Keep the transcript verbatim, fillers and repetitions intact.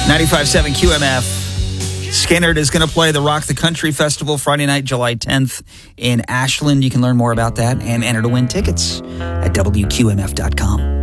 ninety-five point seven Q M F. Skynyrd is going to play the Rock the Country Festival Friday night, July tenth in Ashland. You can learn more about that and enter to win tickets at W Q M F dot com.